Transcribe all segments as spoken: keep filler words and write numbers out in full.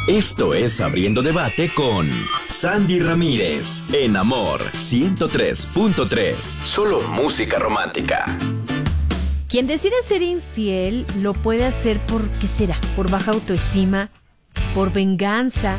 Esto es Abriendo Debate con Sandy Ramírez, en Amor ciento tres punto tres. Solo música romántica. Quien decide ser infiel lo puede hacer por, ¿qué será? Por baja autoestima, por venganza,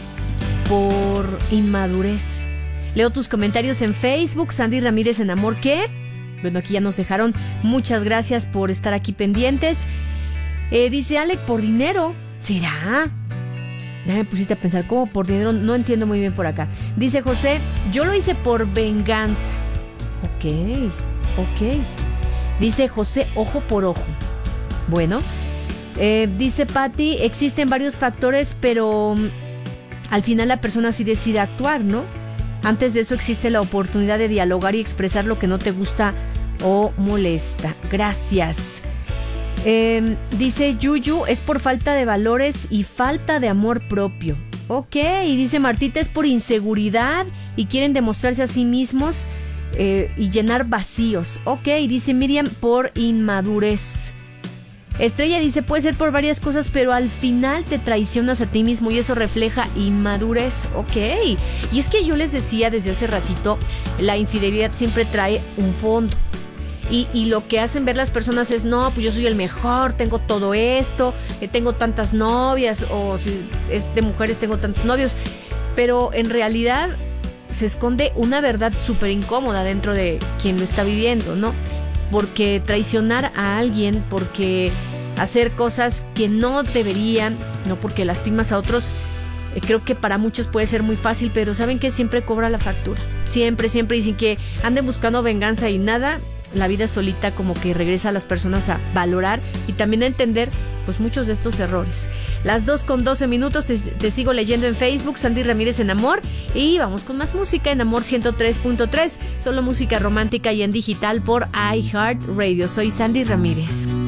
por inmadurez. Leo tus comentarios en Facebook, Sandy Ramírez en Amor, ¿qué? Bueno, aquí ya nos dejaron. Muchas gracias por estar aquí pendientes. Eh, dice Alec, por dinero. ¿Será? Ya me pusiste a pensar, ¿cómo por dinero? No entiendo muy bien por acá. Dice José, yo lo hice por venganza. Ok, ok. Dice José, ojo por ojo. Bueno, eh, dice Patty, existen varios factores, pero um, al final la persona sí decide actuar, ¿no? Antes de eso existe la oportunidad de dialogar y expresar lo que no te gusta o molesta. Gracias. Eh, dice Yuyu, es por falta de valores y falta de amor propio. Ok, y dice Martita, es por inseguridad y quieren demostrarse a sí mismos eh, y llenar vacíos. Ok, dice Miriam, por inmadurez. Estrella dice, puede ser por varias cosas, pero al final te traicionas a ti mismo y eso refleja inmadurez. Ok, y es que yo les decía desde hace ratito, la infidelidad siempre trae un fondo. Y, y lo que hacen ver las personas es, no, pues yo soy el mejor, tengo todo esto, eh, tengo tantas novias, o si es de mujeres tengo tantos novios, pero en realidad se esconde una verdad súper incómoda dentro de quien lo está viviendo, ¿no? Porque traicionar a alguien, porque hacer cosas que no deberían, no porque lastimas a otros, eh, creo que para muchos puede ser muy fácil, pero ¿saben qué? Siempre cobra la factura, siempre, siempre, y sin que anden buscando venganza y nada, la vida solita como que regresa a las personas a valorar y también a entender pues muchos de estos errores. Las dos con doce minutos, te, te sigo leyendo en Facebook, Sandy Ramírez en Amor, y vamos con más música en Amor ciento tres punto tres, solo música romántica y en digital por iHeartRadio. Soy Sandy Ramírez.